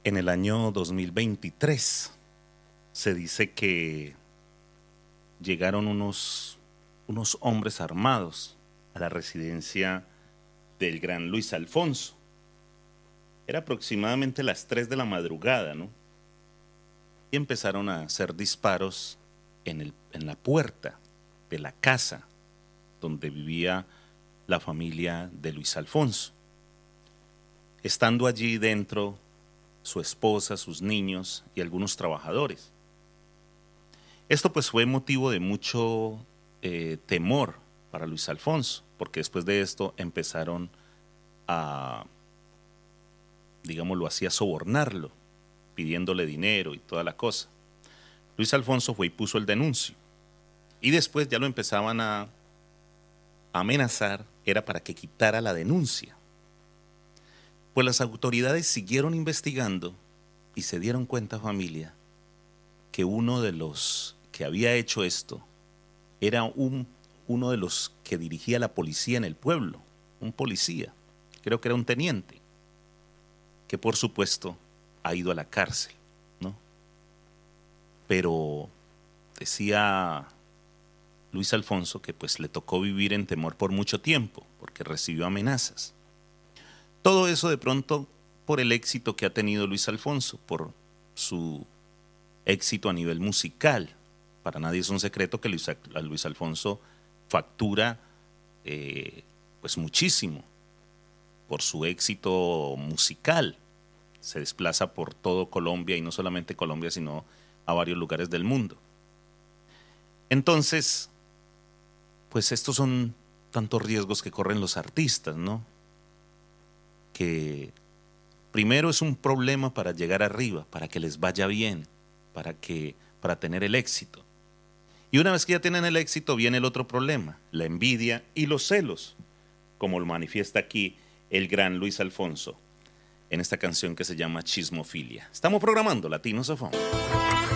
En el año 2023 se dice que llegaron unos hombres armados a la residencia del gran Luis Alfonso. Era aproximadamente las 3 de la madrugada, ¿no? Y empezaron a hacer disparos en la puerta de la casa donde vivía la familia de Luis Alfonso. Estando allí dentro su esposa, sus niños y algunos trabajadores. Esto pues fue motivo de mucho temor para Luis Alfonso, porque después de esto empezaron a, digámoslo así, a sobornarlo, pidiéndole dinero y toda la cosa. Luis Alfonso fue y puso el denuncio. Y después ya lo empezaban a amenazar, era para que quitara la denuncia. Pues las autoridades siguieron investigando y se dieron cuenta, familia, que uno de los que había hecho esto era uno de los que dirigía la policía en el pueblo, un policía, creo que era un teniente, que por supuesto ha ido a la cárcel, ¿no? Pero decía Luis Alfonso que pues le tocó vivir en temor por mucho tiempo, porque recibió amenazas. Todo eso de pronto por el éxito que ha tenido Luis Alfonso, por su éxito a nivel musical. Para nadie es un secreto que Luis Alfonso factura pues muchísimo por su éxito musical. Se desplaza por todo Colombia, y no solamente Colombia, sino a varios lugares del mundo. Entonces, pues estos son tantos riesgos que corren los artistas, ¿no? Que primero es un problema para llegar arriba, para que les vaya bien, para tener el éxito. Y una vez que ya tienen el éxito, viene el otro problema, la envidia y los celos, como lo manifiesta aquí el gran Luis Alfonso en esta canción que se llama Chismofilia. Estamos programando Latino Sofón.